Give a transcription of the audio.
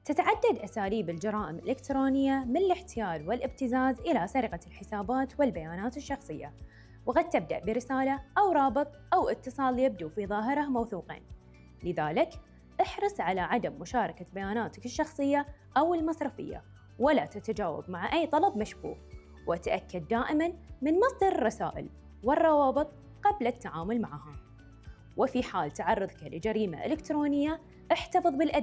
تتعدد أساليب الجرائم الإلكترونية من الاحتيال والابتزاز إلى سرقة الحسابات والبيانات الشخصية، وقد تبدأ برسالة أو رابط أو اتصال يبدو في ظاهره موثوقين. لذلك احرص على عدم مشاركة بياناتك الشخصية أو المصرفية، ولا تتجاوب مع أي طلب مشبوه، وتأكد دائماً من مصدر الرسائل والروابط قبل التعامل معها. وفي حال تعرضك لجريمة إلكترونية، احتفظ بالأداة